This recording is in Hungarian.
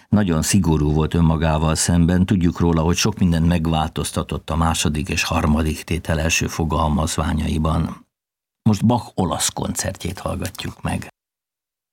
nagyon szigorú volt önmagával szemben. Tudjuk róla, hogy sok mindent megváltoztatott a második és harmadik tétel első fogalmazványaiban. Most Bach olasz koncertjét hallgatjuk meg.